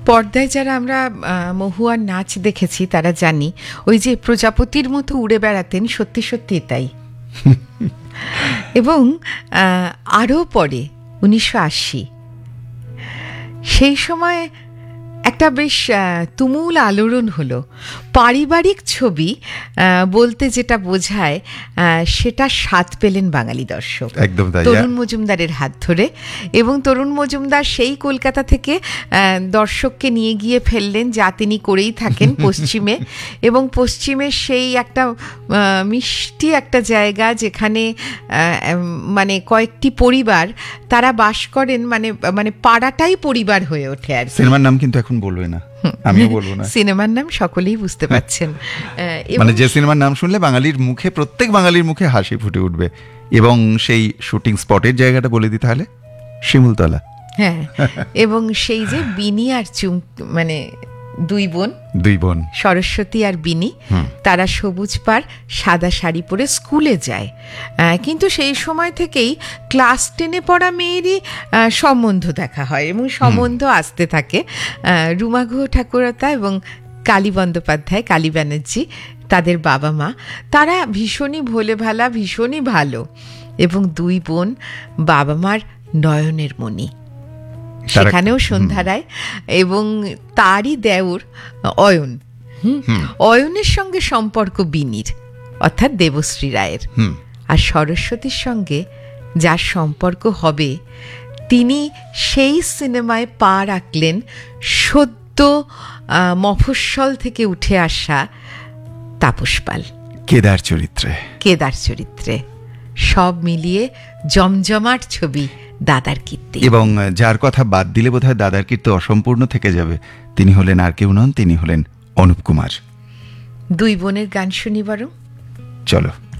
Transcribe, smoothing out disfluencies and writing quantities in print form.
পর্দায় যারা আমরা মহুয়ার নাচ দেখেছি তারা জানি ওই যে প্রজাপতির মতো উড়ে বেড়াতেন, সত্যি সত্যি তাই। এবং আরও পরে 1980 সেই সময় একটা বেশ তুমুল আলোড়ন হলো। পারিবারিক ছবি বলতে যেটা বোঝায় সেটা স্বাদ পেলেন বাঙালি দর্শক তরুণ মজুমদারের হাত ধরে, এবং তরুণ মজুমদার সেই কলকাতা থেকে দর্শককে নিয়ে গিয়ে ফেললেন, যা তিনি করেই থাকেন পশ্চিমে। এবং পশ্চিমের সেই একটা মিষ্টি একটা জায়গা যেখানে মানে কয়েকটি পরিবার তারা বাস করেন, মানে মানে পাড়াটাই পরিবার হয়ে ওঠে। আর সিনেমার নাম কিন্তু এখন বলবে না, আমিও বলবো না। সিনেমার নাম সকলেই বুঝতে পারছেন, মানে যে সিনেমার নাম শুনলে বাঙালির মুখে, প্রত্যেক বাঙালির মুখে হাসি ফুটে উঠবে। এবং সেই শুটিং স্পটের জায়গাটা বলে দিই তাহলে, শিমুলতলা। হ্যাঁ, এবং সেই যে বিনি আর মানে দুই বোন সরস্বতী আর বিনি, তারা সবুজ পাড় সাদা শাড়ি পরে স্কুলে যায়। কিন্তু সেই সময় থেকেই ক্লাস 10-এ পড়া মেয়েরই সম্বন্ধ দেখা হয় এবং সম্বন্ধ আসতে থাকে। রুমা গুহ ঠাকুরতা এবং কালী বন্দ্যোপাধ্যায়, কালী ব্যানার্জি, তাদের বাবা মা, তারা ভীষণই ভোলে ভালা, ভীষণই ভালো। এবং দুই বোন বাবা মার নয়নের মণি, সেখানেও সন্ধ্যা রায় এবং তারই দেওর অয়ন। অয়নের সঙ্গে সম্পর্ক বিনির, অর্থাৎ দেবশ্রী রায়ের। আর সরস্বতীর সঙ্গে যার সম্পর্ক হবে, তিনি সেই সিনেমায় পা রাখলেন সদ্য মফস্বল থেকে উঠে আসা তাপস পাল, কেদার চরিত্রে। সব মিলিয়ে জমজমাট ছবি দাদার কীর্তি। এবং যার কথা বাদ দিলে বোধহয় দাদার কীর্তি অসম্পূর্ণ থেকে যাবে, তিনি হলেন আর কেউ নন, তিনি হলেন অনুপ কুমার। দুই বোনের গান শুনি বরং, চলো।